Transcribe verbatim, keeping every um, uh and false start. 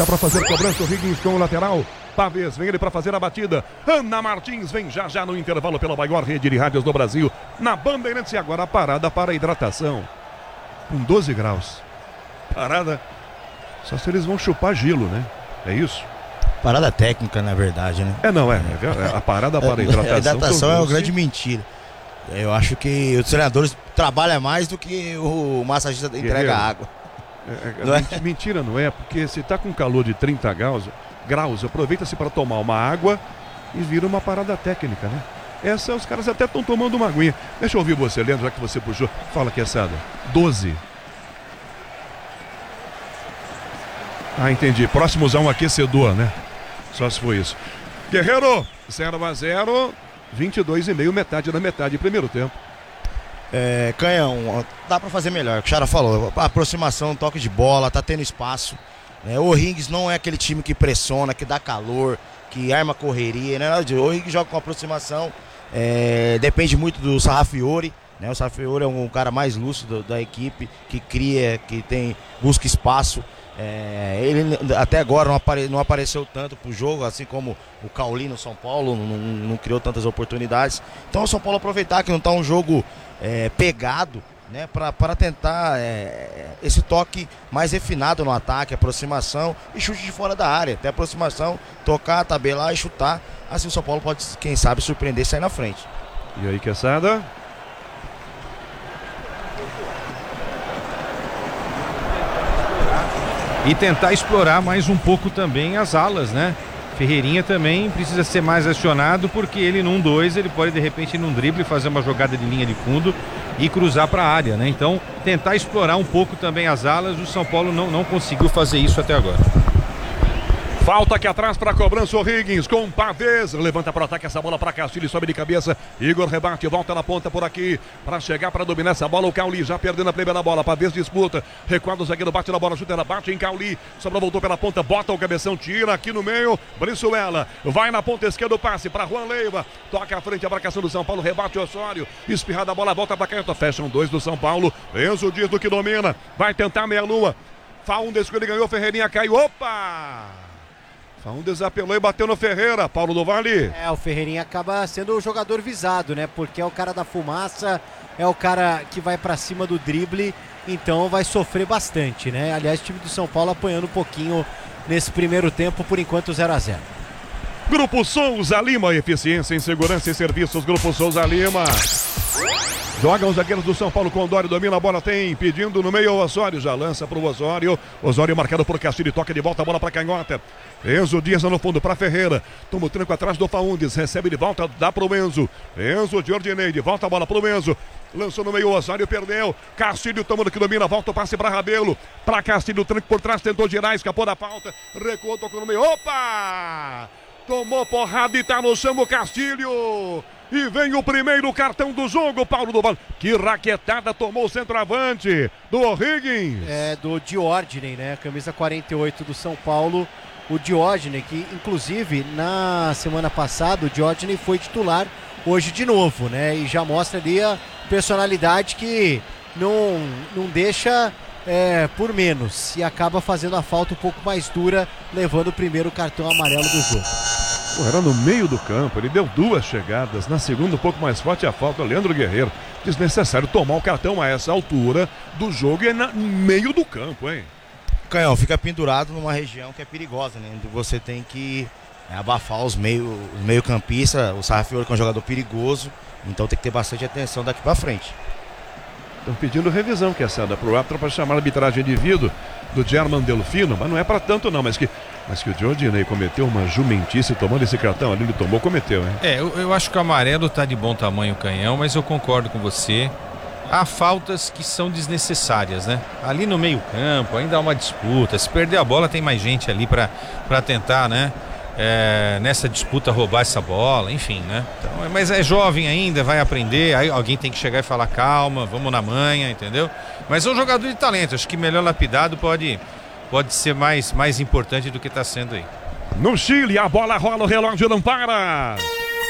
Para fazer cobrança, o Higgins com o lateral. Pavês, vem ele para fazer a batida. Ana Martins vem já já no intervalo pela maior rede de rádios do Brasil. Na Bandeirantes e agora a parada para a hidratação. Com doze graus. Parada. Só se eles vão chupar gelo, né? É isso? Parada técnica, na verdade, né? É, não, é. é a parada para a hidratação. A hidratação é uma grande mentira. Eu acho que os treinadores trabalham mais do que o massagista entrega Guerreiro. água. É, é, não é? Mentira, não é? Porque se tá com calor de trinta graus, graus aproveita-se para tomar uma água e vira uma parada técnica, né? Essa, os caras até estão tomando uma aguinha. Deixa eu ouvir você, Leandro, já que você puxou. Fala, Quesada. doze. Ah, entendi. Próximos a um aquecedor, né? Só se for isso. Guerreiro, zero a zero, vinte e dois e meio, metade da metade, primeiro tempo. É, Canhão, dá pra fazer melhor, o que o Xará falou, a aproximação, toque de bola, tá tendo espaço. É, o Rings não é aquele time que pressiona, que dá calor, que arma correria, né? O Rings joga com aproximação, é, depende muito do Sarrafiori, né? O Sarrafiori é um cara mais lúcido da equipe, que cria, que tem, busca espaço. É, ele até agora não, apare, não apareceu tanto pro jogo, assim como o Cauli no São Paulo, não, não, não criou tantas oportunidades. Então o São Paulo aproveitar que não tá um jogo é, pegado, né, para tentar é, esse toque mais refinado no ataque, aproximação e chute de fora da área. Até aproximação, tocar, tabelar e chutar. Assim o São Paulo pode, quem sabe, surpreender e sair na frente. E aí, Quesada? E tentar explorar mais um pouco também as alas, né? Ferreirinha também precisa ser mais acionado, porque ele num dois, ele pode de repente num drible fazer uma jogada de linha de fundo e cruzar para a área, né? Então tentar explorar um pouco também as alas. O São Paulo não, não conseguiu fazer isso até agora. Falta aqui atrás para a cobrança, o Higgins com Pavês, levanta para o ataque essa bola para Castilho, sobe de cabeça, Igor rebate, volta na ponta por aqui, para chegar para dominar essa bola, o Cauli já perdendo a primeira bola, Pavês disputa, recuado o zagueiro, bate na bola, chuta, ela bate em Cauli, sobra, voltou pela ponta, bota o cabeção, tira aqui no meio, Brizuela, vai na ponta esquerda o passe para Juan Leiva, toca à frente a marcação do São Paulo, rebate o Osório, espirrada a bola, volta para canhota, fecham dois do São Paulo, Enzo Dias do que domina, vai tentar meia-lua, Faundes que ele ganhou, Ferreirinha caiu, opa! Faundes apelou e bateu no Ferreira, Paulo do Vale. É, o Ferreirinha acaba sendo o jogador visado, né? Porque é o cara da fumaça, é o cara que vai pra cima do drible, então vai sofrer bastante, né? Aliás, o time do São Paulo apanhando um pouquinho nesse primeiro tempo, por enquanto zero a zero. Grupo Souza Lima, eficiência em segurança e serviços, Grupo Souza Lima. Joga os zagueiros do São Paulo com o Dório, domina a bola, tem, pedindo no meio o Osório, já lança pro Osório, Osório marcado por Castilho, toca de volta a bola para canhota, Enzo Dias no fundo para Ferreira, toma o tranco atrás do Faundes, recebe de volta, dá pro Enzo, Enzo de Ordinei, de volta a bola pro Enzo, lançou no meio o Osório, perdeu, Castilho tomando que domina, volta o passe para Rabelo, para Castilho, tranco por trás, tentou girar, escapou da falta, recuou, tocou no meio, opa! Tomou porrada e tá no chão o Castilho. E vem o primeiro cartão do jogo, Paulo do Vale. Que raquetada tomou o centroavante do Higgins. É, do Diógenes, né? Camisa quarenta e oito do São Paulo. O Diógenes, que inclusive na semana passada o Diógenes foi titular hoje de novo, né? E já mostra ali a personalidade que não, não deixa é, por menos. E acaba fazendo a falta um pouco mais dura, levando o primeiro cartão amarelo do jogo. Pô, era no meio do campo, ele deu duas chegadas, na segunda um pouco mais forte a falta, Leandro Guerreiro, desnecessário tomar o cartão a essa altura do jogo e é no meio do campo, hein? Canhão, fica pendurado numa região que é perigosa, né? Você tem que é, abafar os meio, os meio campistas, o Sarrafiori que é um jogador perigoso, então tem que ter bastante atenção daqui pra frente. Estão pedindo revisão, que é essa da pro árbitro para chamar a arbitragem de indivíduo do German Delfino, mas não é para tanto não, mas que, mas que o Diodinei cometeu uma jumentice tomando esse cartão ali, ele tomou, cometeu, hein? É, eu, eu acho que o amarelo tá de bom tamanho, Canhão, mas eu concordo com você. Há faltas que são desnecessárias, né? Ali no meio campo, ainda há uma disputa, se perder a bola tem mais gente ali para para tentar, né? É, nessa disputa roubar essa bola, enfim, né? Então, mas é jovem ainda, vai aprender, aí alguém tem que chegar e falar calma, vamos na manha, entendeu? Mas é um jogador de talento, acho que melhor lapidado pode, pode ser mais, mais importante do que está sendo aí. No Chile, a bola rola, o relógio não para.